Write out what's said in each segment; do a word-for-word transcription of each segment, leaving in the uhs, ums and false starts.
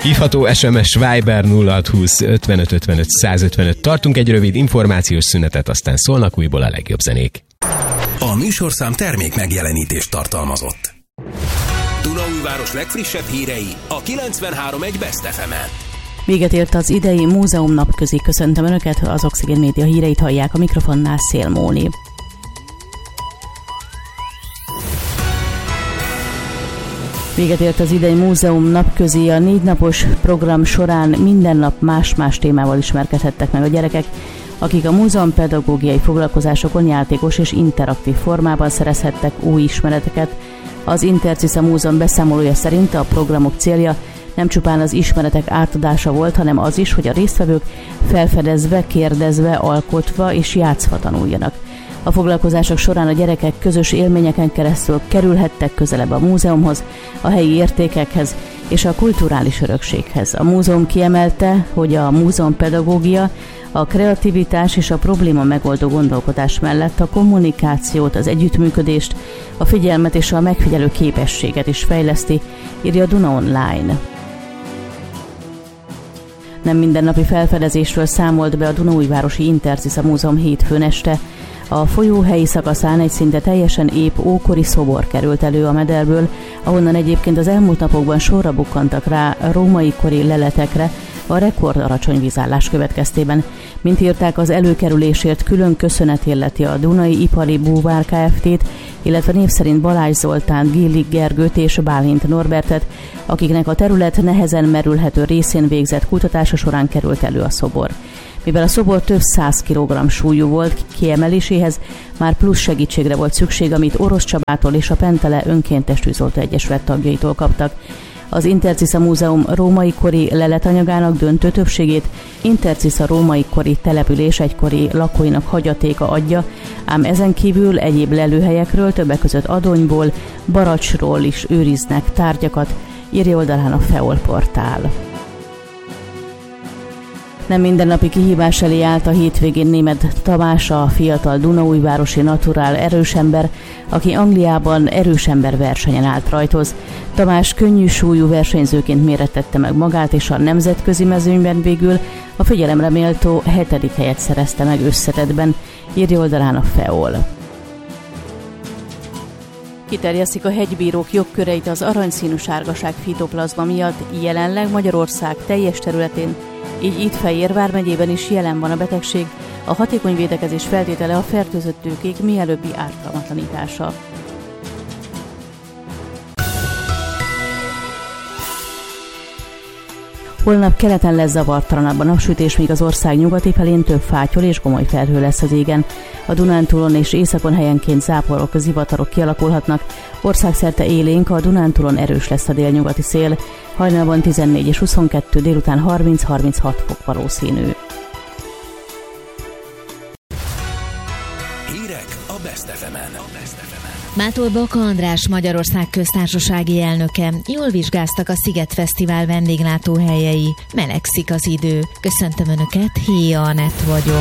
Hívható es em es Viber nulla hat húsz ötvenöt ötvenöt százötvenöt. Tartunk egy rövid információs szünetet, aztán szólnak újból a legjobb zenék. A műsorszám termék megjelenítést tartalmazott. Dunaújváros legfrissebb hírei a kilencvenhárom egy Best ef emen. Véget ért az idei múzeum napközi. Köszöntöm Önöket, az Oxigén Média híreit hallják, a mikrofonnál Szél Móni. Véget ért az idei múzeum napközi. A négy napos program során minden nap más-más témával ismerkedhettek meg a gyerekek, akik a múzeum pedagógiai foglalkozásokon játékos és interaktív formában szerezhettek új ismereteket. Az Interciszta Múzeum beszámolója szerint a programok célja nem csupán az ismeretek átadása volt, hanem az is, hogy a résztvevők felfedezve, kérdezve, alkotva és játszva tanuljanak. A foglalkozások során a gyerekek közös élményeken keresztül kerülhettek közelebb a múzeumhoz, a helyi értékekhez és a kulturális örökséghez. A múzeum kiemelte, hogy a múzeumpedagógia a kreativitás és a probléma megoldó gondolkodás mellett a kommunikációt, az együttműködést, a figyelmet és a megfigyelő képességet is fejleszti, írja a Duna Online. Nem mindennapi felfedezésről számolt be a Dunaújvárosi Interciszta Múzeum hétfőn este. A folyó helyi szakaszán egy szinte teljesen ép ókori szobor került elő a mederből, ahonnan egyébként az elmúlt napokban sorra bukkantak rá római kori leletekre a rekord alacsony vízállás következtében. Mint írták, az előkerülésért külön köszönet illeti a Dunai Ipari Búvár Kft-t, illetve név szerint Balázs Zoltán, Gillik Gergőt és Bálint Norbertet, akiknek a terület nehezen merülhető részén végzett kutatása során került elő a szobor. Mivel a szobor több száz kilogramm súlyú volt, kiemeléséhez már plusz segítségre volt szükség, amit Orosz Csabától és a Pentele Önkéntes Tűzoltó Egyesület tagjaitól kaptak. Az Interciszta Múzeum római kori leletanyagának döntő többségét Interciszta római kori település egykori lakóinak hagyatéka adja, ám ezen kívül egyéb lelőhelyekről, többek között Adonyból, Baracsról is őriznek tárgyakat, írja oldalán a Feol portál. Nem mindennapi kihívás elé állt a hétvégén Németh Tamás, a fiatal dunaújvárosi naturál erősember, aki Angliában erősember versenyen állt rajtoz. Tamás könnyű súlyú versenyzőként mérettette meg magát, és a nemzetközi mezőnyben végül a figyelemre méltó hetedik helyet szerezte meg összetettben, írja oldalán a Feol. Kiterjesztik a hegybírók jogköreit az aranyszínű sárgaság fitoplazma miatt. Jelenleg Magyarország teljes területén, így itt Fejér vármegyében is jelen van a betegség. A hatékony védekezés feltétele a fertőzött tőkék mielőbbi ártalmatlanítása. Holnap keleten lesz zavartalanabb a napsütés, míg az ország nyugati felén több fátyol és gomoly felhő lesz az égen. A Dunántúlon és északon helyenként záporok, zivatarok kialakulhatnak. Országszerte élénk, a Dunántúlon erős lesz a délnyugati szél. Hajnalban tizennégy és huszonkettő, délután harminc-harminchat fok valószínű. Hírek a Best ef emen. Mától Baka András, Magyarország köztársasági elnöke. Jól vizsgáztak a Sziget Fesztivál vendéglátóhelyei. Melegszik az idő. Köszöntöm Önöket, Héja Anett vagyok.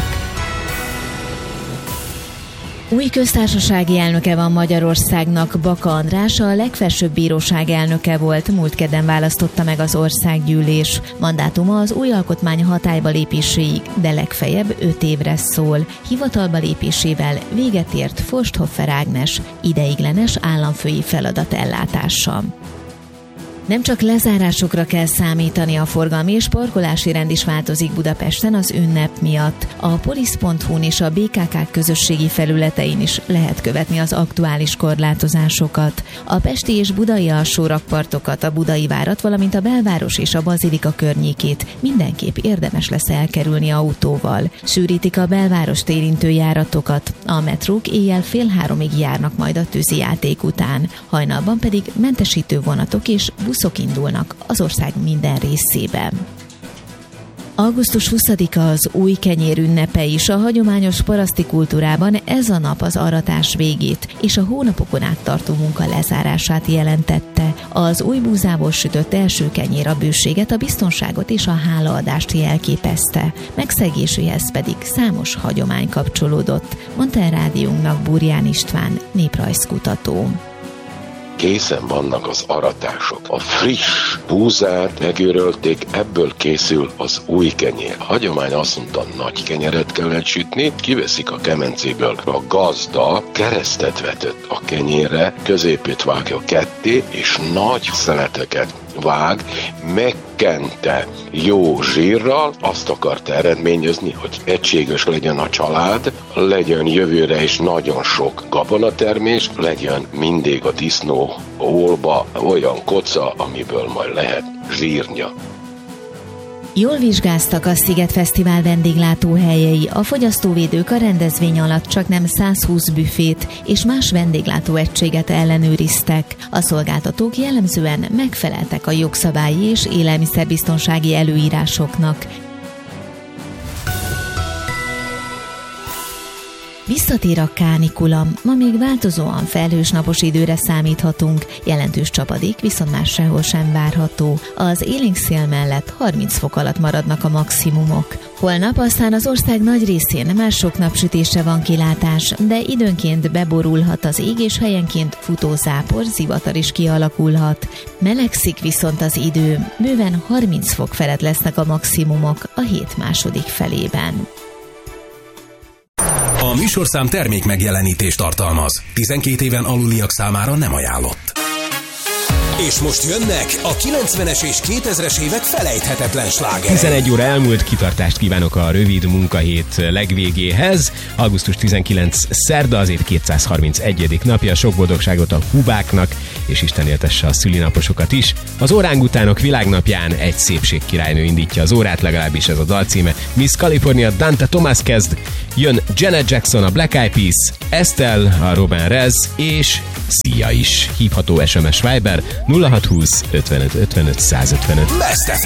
Új köztársasági elnöke van Magyarországnak. Baka András a legfelsőbb bíróság elnöke volt, múlt kedden választotta meg az országgyűlés. Mandátuma az új alkotmány hatályba lépéséig, de legfeljebb öt évre szól. Hivatalba lépésével véget ért Forsthoffer Ágnes ideiglenes államfői feladat ellátása. Nem csak lezárásokra kell számítani, a forgalmi és parkolási rend is változik Budapesten az ünnep miatt. A polisz pont hu-n és a bé ká ká közösségi felületein is lehet követni az aktuális korlátozásokat. A pesti és budai alsórakpartokat, a Budai várat, valamint a belváros és a Bazilika környékét mindenképp érdemes lesz elkerülni autóval. Sűrítik a belvárost érintő járatokat. A metrók éjjel fél háromig járnak majd a tűzijáték után. Hajnalban pedig mentesítő vonatok és buszok indulnak az ország minden részében. augusztus huszadika az új kenyér ünnepe is. A hagyományos paraszti kultúrában ez a nap az aratás végét és a hónapokon át tartó munka lezárását jelentette. Az új búzából sütött első kenyér a bőséget, a biztonságot és a hálaadást jelképezte. Megszegéséhez pedig számos hagyomány kapcsolódott, mondta a rádiónknak Burján István, néprajzkutató. készen vannak az aratások. A friss búzát megőrölték, ebből készül az új kenyér. A hagyomány azt mondta, nagy kenyeret kellett sütni, kiveszik a kemencéből. A gazda keresztet vetett a kenyérre, középét vágja ketté, és nagy szeleteket vág, megkente jó zsírral, azt akarta eredményezni, hogy egységes legyen a család, legyen jövőre is nagyon sok gabonatermés, legyen mindig a disznó ólba olyan koca, amiből majd lehet zsírnya. Jól vizsgáztak a Sziget Fesztivál vendéglátóhelyei, a fogyasztóvédők a rendezvény alatt csaknem százhúsz büfét és más vendéglátóegységet ellenőriztek. A szolgáltatók jellemzően megfeleltek a jogszabályi és élelmiszerbiztonsági előírásoknak. Visszatér a kánikula, ma még változóan felhős napos időre számíthatunk, jelentős csapadék viszont már sehol sem várható. Az élénk szél mellett harminc fok alatt maradnak a maximumok. Holnap aztán az ország nagy részén már sok napsütésre van kilátás, de időnként beborulhat az ég, és helyenként futózápor, zivatar is kialakulhat. Melegszik viszont az idő, bőven harminc fok felett lesznek a maximumok a hét második felében. A műsorszám termék megjelenítést tartalmaz. tizenkét éven aluliak számára nem ajánlott. És most jönnek a kilencvenes és kétezres évek felejthetetlen slágerei. tizenegy óra elmúlt, kitartást kívánok a rövid munkahét legvégéhez. augusztus tizenkilencedike szerda, az év kétszázharmincegyedik napja. Sok boldogságot a hubáknak, és Isten éltesse a szülinaposokat is. Az orángutánok világnapján egy szépségkirálynő indítja az órát, legalábbis ez a dalcíme. Miss California, Dante Thomas kezd, jön Janet Jackson, a Black Eyed Peas, Estelle, a Robin Rez, és Sia is. Hívható es em es Viber nulla hat húsz ötvenöt ötvenöt százötvenöt.